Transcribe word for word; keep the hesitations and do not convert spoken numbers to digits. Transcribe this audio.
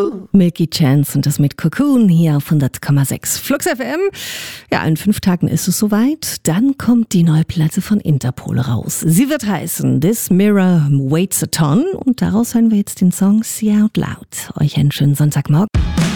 Milky Chance und das mit Cocoon hier auf hundert Komma sechs Flux F M. Ja, in fünf Tagen ist es soweit. Dann kommt die neue Platte von Interpol raus. Sie wird heißen This Mirror Weighs a Ton und daraus hören wir jetzt den Song See Out Loud. Euch einen schönen Sonntagmorgen.